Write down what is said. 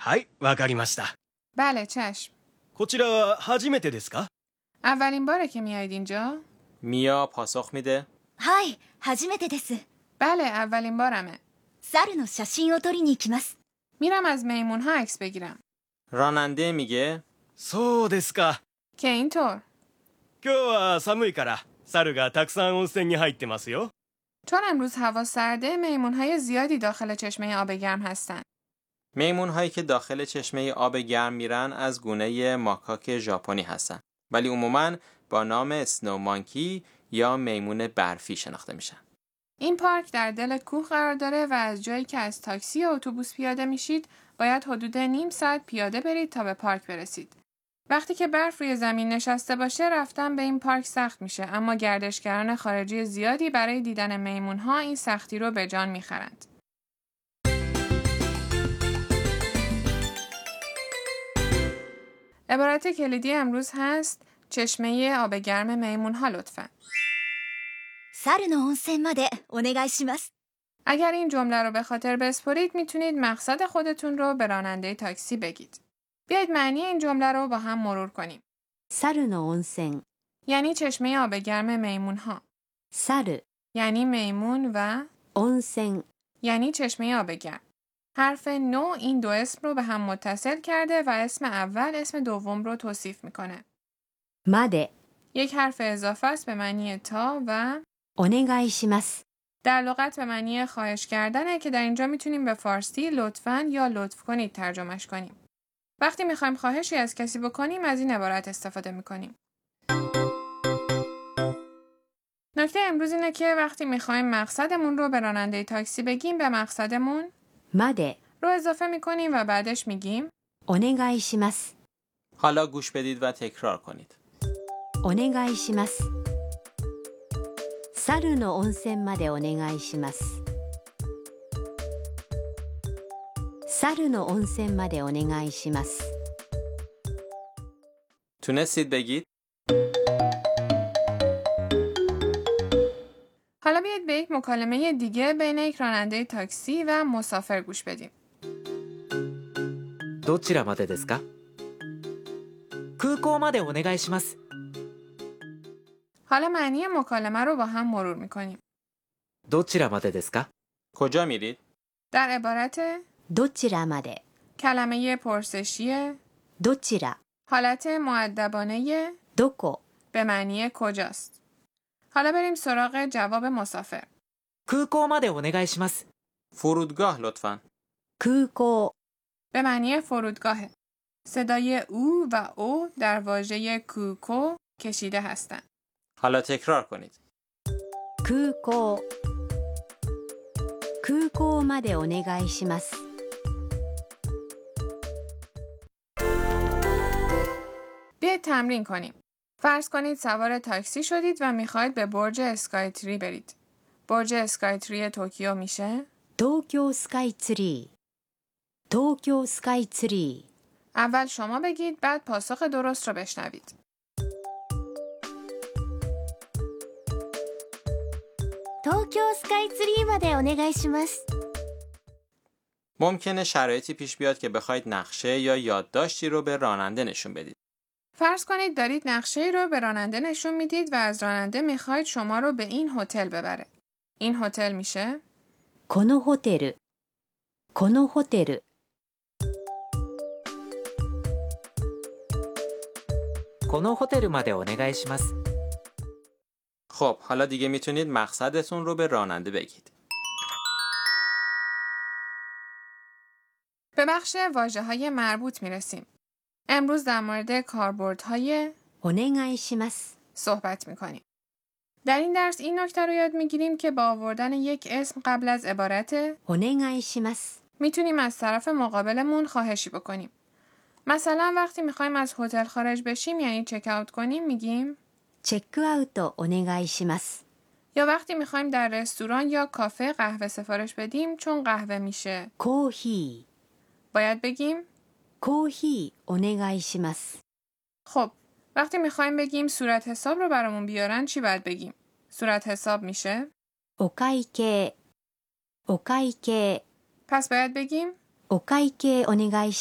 はい、わかりました。 بله چشم. こちらは初めてですか？ اولین باره که میایید اینجا؟ میا پاسخ میده. はい、初めてです。 بله اولین بارمه. 猿の写真を撮りに行きます。 میرم از میمون ها عکس بگیرم. راننده میگه そうですか。 که اینطور. 今日は寒いから猿がたくさん温泉に入ってますよ。 چون امروز هوا سرده میمون های زیادی داخل چشمه آب گرم هستن. میمون هایی که داخل چشمه آب گرم میرن از گونه ماکاک ژاپنی هستن، ولی عموماً با نام اسنو مانکی یا میمون برفی شناخته میشن. این پارک در دل کوه قرار داره و از جایی که از تاکسی یا اتوبوس پیاده میشید باید حدود نیم ساعت پیاده برید تا به پارک برسید. وقتی که برف روی زمین نشسته باشه رفتن به این پارک سخت میشه، اما گردشگران خارجی زیادی برای دیدن میمون‌ها این سختی رو به جان میخرند. عبارت کلیدی امروز هست چشمه آب گرم میمون‌ها لطفاً. 猿の温泉までお願いします。 اگر این جمله رو به خاطر بسپرید میتونید مقصد خودتون رو به راننده تاکسی بگید. بیایید معنی این جمله رو با هم مرور کنیم. 猿の温泉 یعنی چشمه آب گرم میمون‌ها. 猿 یعنی میمون و 温泉 یعنی چشمه آب گرم. حرف نو این دو اسم رو به هم متصل کرده و اسم اول اسم دوم رو توصیف میکنه. まで یک حرف اضافه است به معنی تا و お願いします در لغت به معنی خواهش کردنه که در اینجا میتونیم به فارسی لطفاً یا لطف کنید ترجمهش کنیم. وقتی میخوایم خواهشی از کسی بکنیم از این عبارت استفاده میکنیم. نکته امروز اینه که وقتی میخوایم مقصدمون رو به راننده تاکسی بگیم به مقصدمون まで رو اضافه میکنیم و بعدش میگیم お願いします حالا گوش بدید و تکرار کنید. お願いします猿の温泉までお願いします猿の温泉までお願いします تونستید بگید؟ حالا بیاید به یک مکالمه دیگه بین یک راننده تاکسی و مسافر گوش بدیم. どちらまでですか？空港までお願いします。 حالا معنی مکالمه رو با هم مرور میکنیم. どちらまでですか？ کجا میرید؟ در عبارت どちらまで کلمه پرسشی どちら حالت مؤدبانه どこ به معنی کجاست. حالا بریم سراغ جواب مسافر. 空港までお願いします。 فرودگاه لطفاً. 空港 به معنی فرودگاهه. صدای او و او در واژه کوکو کشیده هستند. حالا تکرار کنید. 空港空港までお願いします بیاید تمرین کنیم. فرض کنید سوار تاکسی شدید و میخواید به برج اسکای تری برید. برج اسکای تری توکیو میشه 東京スカイツリー東京スカイツリー اول شما بگید بعد پاسخ درست رو بشنوید. 東京スカイツリーまでお願いします。 ممکنه شرایطی پیش بیاد که بخواید نقشه یا یادداشتی رو به راننده نشون بدید. فرض کنید دارید نقشه‌ای رو به راننده نشون میدید و از راننده میخواید شما رو به این هتل ببره. این هتل میشه このホテルこのホテルこのホテルまでお願いします。 خب حالا دیگه میتونید مقصدتون رو به راننده بگید. به بخش واژه‌های مربوط میرسیم. امروز در مورد کاربردهای お願いします صحبت میکنیم. در این درس این نکته رو یاد میگیریم که با آوردن یک اسم قبل از عبارت お願いします میتونیم از طرف مقابلمون خواهشی بکنیم. مثلا وقتی میخوایم از هتل خارج بشیم یعنی چک اوت کنیم میگیم チェックアウトお願いします یا وقتی میخوایم در رستوران یا کافه قهوه سفارش بدیم چون قهوه میشه コーヒー باید بگیم コーヒーお願いします خب وقتی میخوایم بگیم صورت حساب رو برامون بیارن چی باید بگیم؟ صورت حساب میشه お会計お会計 پس باید بگیم お会計お願いし